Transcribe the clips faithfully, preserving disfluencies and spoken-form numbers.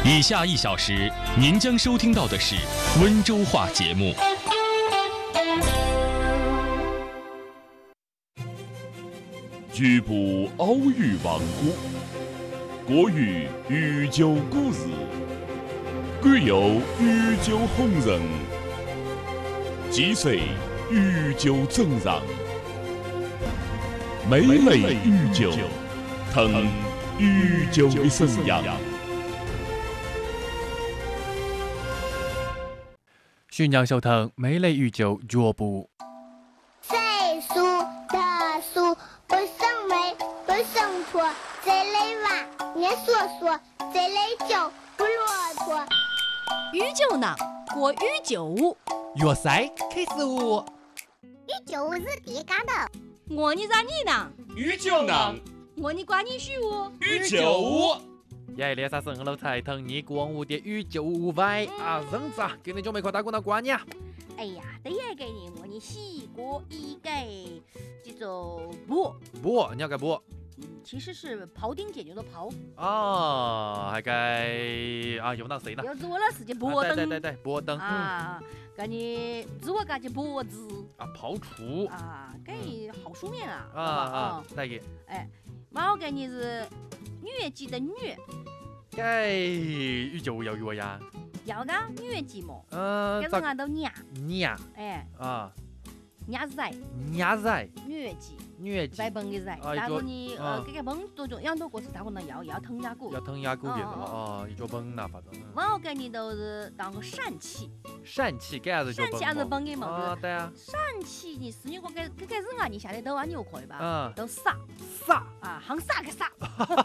以下一小时，您将收听到的是温州话节目。 局部偶遇亡古，国语语久古日，古有语久红人，既遂语久增让，美类语久，腾语久的生阳。 宣扬收聽美麗宇宙腳步。 岁数的数不生美，不生错，这类娃念说说，这类酒不骆驼。 语酒囊，过语酒舞， 粤赛开始舞。 语酒舞是第干的。 我你让你呢？ 语久囊， 我你管你许我。 语久舞。 耶！练啥生老菜疼你光舞的语酒舞vai啊！人子啊，给你就没块打工那瓜呢。 哎呀，对呀，给你我你洗过一个这种不不，你要改不？ 其实是庖丁解牛的庖啊，还该啊，用到谁呢？ 要做了是件波灯， 对对对，波灯啊，给你做个件脖子啊，刨除啊，给你好书面啊啊啊，再给哎，然后给你是疟疾的疟， 该语酒要约呀。 要个疟疾么？ 嗯， 给人家都伢， 伢哎， 啊， 伢仔， 伢仔， 疟疾。 疟疾在崩的在，但是你呃，这个崩多种样多过是大可能要要疼牙骨， 要疼牙骨的哦，一脚崩那反正。 然后给你都是当个疝气， 疝气给啥子就崩？ 疝气还是崩的嘛？ 啊，对啊。 疝气你是你个给给给人啊，你下来都啊牛可以吧？ 嗯。 都傻傻啊，行傻个傻。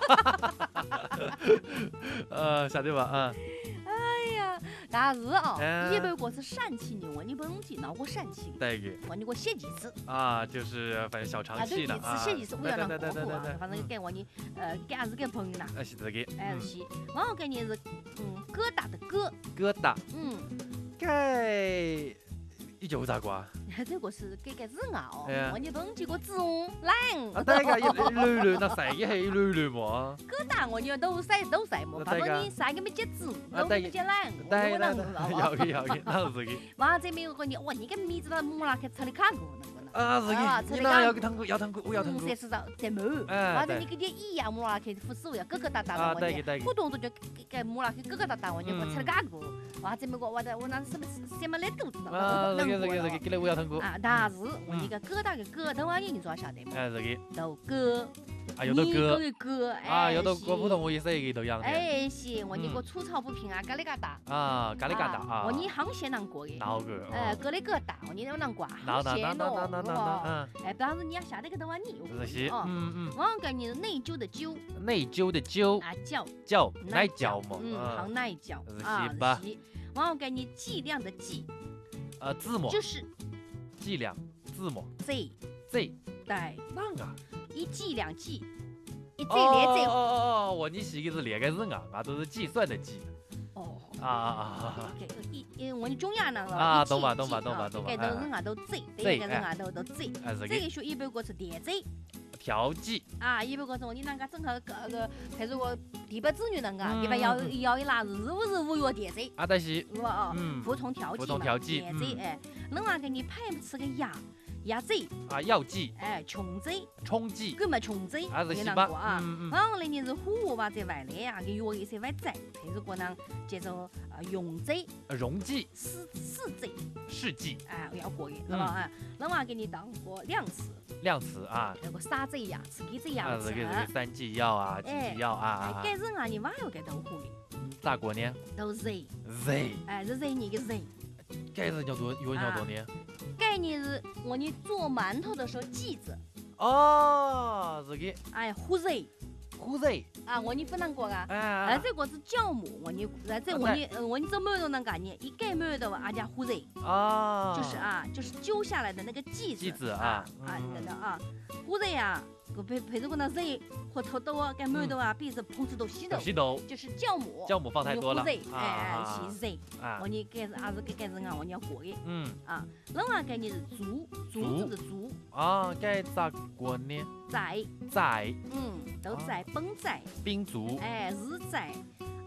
呃，晓得吧？嗯。 哎呀，但是哦， 嗯一般过是疝气呢，我你不用去闹过疝气， 对个。 我你给我写几次啊，就是反正小肠啊，对， 气的几次写几次，我要让过户啊，反正嗯给我你呃给啥子给朋友呢？ 啊，是这个。 哎是是，然后给你是嗯疙瘩的疙， 疙瘩。 嗯。 该一九咋瓜？ 这个是给个字啊哦， 哎呀我你不用记个字哦，懒。 啊，大家一捋捋那晒一黑捋捋嘛。 疙瘩我你都晒都晒么，反正你晒个没接字，都没接懒，我对能对不要给要给，那是个。 完这边个你哇，你个米子了木啦，去吃的看过能不能？ 啊，是个，你那要给汤锅，要汤锅，我要汤锅。 三十兆在木，完了你给点盐呀木啦，去扶手呀，疙疙瘩瘩的，我你普通都就给木啦，去疙疙瘩瘩，我你我吃的干过。哇，这边个我的我那什么什么来肚子呢？ 啊，这个这个这个，给了我要汤锅。 啊，但是我一个疙瘩个疙瘩玩意，你咋晓得吗？ 哎，这个。 豆疙。 啊，有的疙。 疙， 啊，有的疙普通我也是一个都样的。 哎，是，我你个粗糙不平啊，咖喱疙瘩。 啊，咖喱疙瘩啊。 我你航线难过的。 哪个？ 哎，咖喱疙瘩，我你那难过， 航线咯。 那那那那嗯。 哎，当时你要下那个的话，你有这些。嗯嗯。 我讲你内疚的疚。 内疚的疚。 啊，酵。 酵，奶酵嘛。 嗯，行奶酵。 啊，是吧？ 我讲你计量的计。 呃，字母。 就是。 计量，字母。 Z。 Z。 对。 那个。 一计两计。一 Z 连 Z。 哦哦哦，我你是一个是连个字啊，啊都是计算的计。 哦。 啊啊啊！ 一一我你中亚那个。 啊，懂吧懂吧懂吧懂吧。 这个人啊都 Z， 这个人啊都都 Z。这个说一般个是连 Z。 调剂。 啊，一般个说你那个正好个个，还是我第八子女那个，一般要要一拿日五日五月连 Z。 啊，但是。 是吧？ 嗯。 服从调剂嘛。 服从调剂。 连 Z 哎，人话给你派吃个药。药剂啊，药剂， 哎，穷剂， 冲剂， 根本穷剂， 还是西巴啊。 嗯然后呢，你是火吧在外来啊，给药一些外在，还是可能叫做啊溶剂， 溶剂， 试试剂， 试剂， 哎，要过的，是吧？啊，那么给你当过量词， 量词啊， 那个沙剂呀，刺激剂呀， 啊，这个这个三剂药啊，几剂药啊， 该人啊，你哪有该豆腐的？ 咋过呢？ 都 Z Z， 哎，是 Z 你个 Z， 该是叫多有叫多呢？ 概念是我你做馒头的时候剂子哦，这个哎糊子糊子啊，我你不能过啊， 哎， 这个是酵母，我你这我你我你做馒头那概念，一盖馒头啊加糊子啊， 就是啊就是揪下来的那个剂子剂子啊啊等等啊糊子呀。陪陪着我那热或头豆啊，跟馒头啊，必是碰瓷都稀豆， 稀豆就是酵母， 酵母放太多了， 哎哎，是热， 我你该是还是该该人啊，我你要过的， 嗯啊，另外概念是竹，竹子的竹啊，该咋过呢？ 在在， 嗯，都在本在， 冰足， 哎，日在。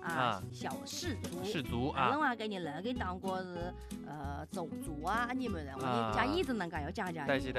啊，小氏族， 氏族啊， 那话给你那个当过是呃种族啊，你们的，我讲椅子能讲要讲讲。